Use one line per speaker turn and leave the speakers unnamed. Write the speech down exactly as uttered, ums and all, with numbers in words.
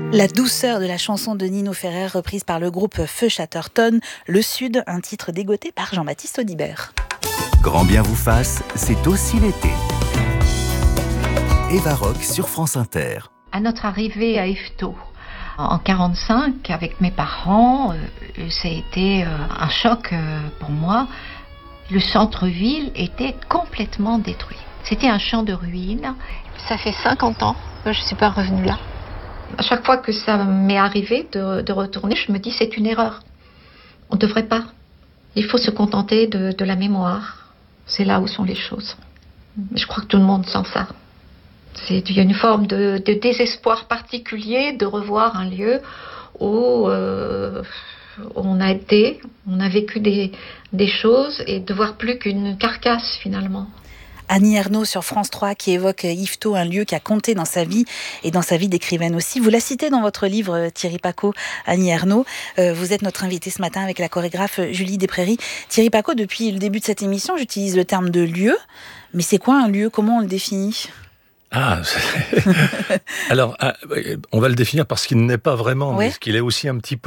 La douceur de la chanson de Nino Ferrer, reprise par le groupe Feu Chatterton, Le Sud, un titre dégoté par Jean-Baptiste Audibert.
Grand bien vous fasse, c'est aussi l'été. Eva Rock sur France Inter.
À notre arrivée à Yvetot, en quarante-cinq, avec mes parents, euh, ça a été euh, un choc euh, pour moi. Le centre-ville était complètement détruit. C'était un champ de ruines. Ça fait cinquante ans que je ne suis pas revenue là. À chaque fois que ça m'est arrivé de, de retourner, je me dis c'est une erreur. On ne devrait pas. Il faut se contenter de, de la mémoire. C'est là où sont les choses. Je crois que tout le monde sent ça. C'est, il y a une forme de, de désespoir particulier de revoir un lieu où euh, on a été, on a vécu des, des choses et de voir plus qu'une carcasse finalement.
Annie Ernaux sur France trois qui évoque Yvetot, un lieu qui a compté dans sa vie et dans sa vie d'écrivaine aussi. Vous la citez dans votre livre, Thierry Pacaud, Annie Ernaux. Euh, vous êtes notre invitée ce matin avec la chorégraphe Julie Desprairies. Thierry Pacaud, depuis le début de cette émission, j'utilise le terme de lieu. Mais c'est quoi un lieu ? Comment on le définit ?
Ah, alors, on va le définir parce qu'il n'est pas vraiment,
ouais.
mais qu'il est aussi un petit peu